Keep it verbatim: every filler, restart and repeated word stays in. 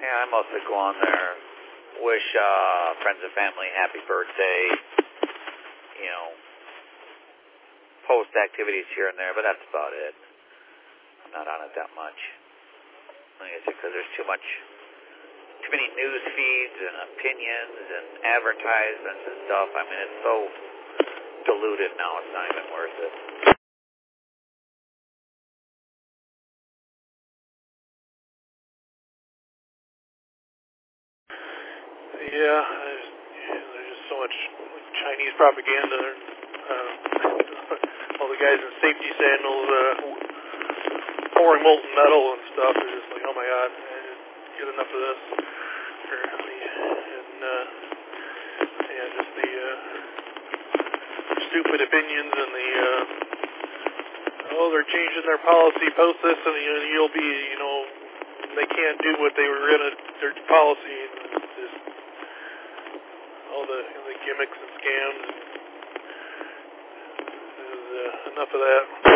Yeah, I mostly go on there, wish uh, friends and family happy birthday, you know, post activities here and there, but that's about it. I'm not on it that much. Like I said, because there's too much, too many news feeds and opinions and advertisements and stuff. I mean, it's so diluted now, it's not even worth it. Yeah, there's, yeah, there's just so much Chinese propaganda. Uh, all the guys in safety sandals uh, pouring molten metal and stuff. They're just like, oh my god, get enough of this. Or, and uh, yeah, just the uh, stupid opinions and the uh, oh, they're changing their policy. Post this, and you know, you'll be, you know, they can't do what they were gonna their policy. And just all the, the gimmicks and scams. There's uh, enough of that.